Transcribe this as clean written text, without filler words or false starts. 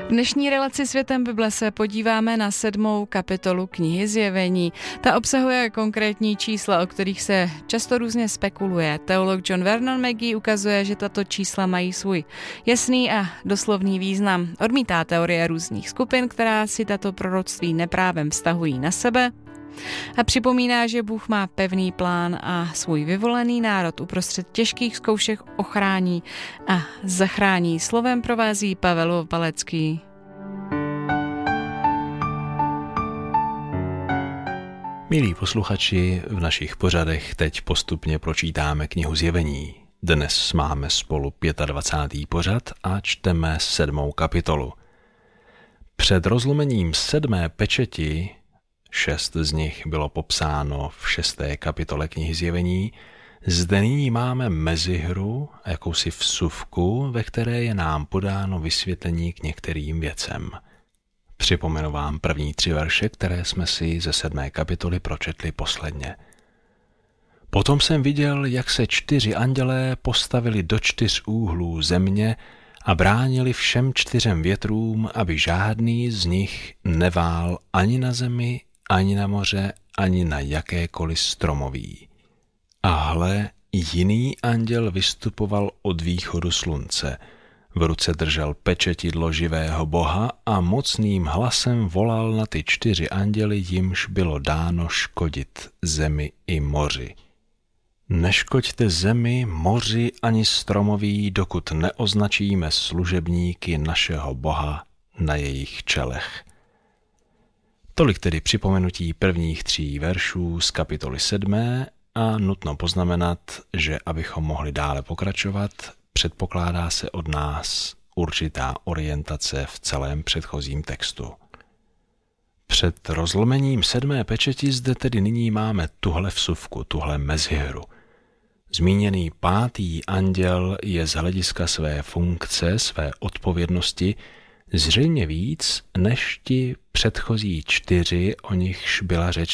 V dnešní relaci Světem Bible se podíváme na 7. kapitolu knihy Zjevení. Ta obsahuje konkrétní čísla, o kterých se často různě spekuluje. Teolog John Vernon Mackey ukazuje, že tato čísla mají svůj jasný a doslovný význam. Odmítá teorie různých skupin, která si tato proroctví neprávem vztahují na sebe. A připomíná, že Bůh má pevný plán a svůj vyvolený národ uprostřed těžkých zkoušek ochrání a zachrání. Slovem provází Pavel Palecký. Milí posluchači, v našich pořadech teď postupně pročítáme knihu Zjevení. Dnes máme spolu 25. pořad a čteme 7. kapitolu. Před rozlomením 7. pečeti 6 z nich bylo popsáno v 6. kapitole knihy Zjevení. Zde nyní máme mezihru, jakousi vsuvku, ve které je nám podáno vysvětlení k některým věcem. Připomenu vám první 3 verše, které jsme si ze 7. kapitoly pročetli posledně. Potom jsem viděl, jak se 4 andělé postavili do 4 úhlů země a bránili všem 4 větrům, aby žádný z nich nevál ani na zemi, ani na moře, ani na jakékoliv stromoví. A hle, jiný anděl vystupoval od východu slunce. V ruce držel pečetidlo živého Boha a mocným hlasem volal na ty 4 anděly, jimž bylo dáno škodit zemi i moři. Neškoďte zemi, moři ani stromoví, dokud neoznačíme služebníky našeho Boha na jejich čelech. Tolik tedy připomenutí prvních 3 veršů z kapitoly 7. a nutno poznamenat, že abychom mohli dále pokračovat, předpokládá se od nás určitá orientace v celém předchozím textu. Před rozlomením 7. pečeti zde tedy nyní máme tuhle vsuvku, tuhle mezihru. Zmíněný 5. anděl je z hlediska své funkce, své odpovědnosti zřejmě víc než ti předchozí 4, o nichž byla řeč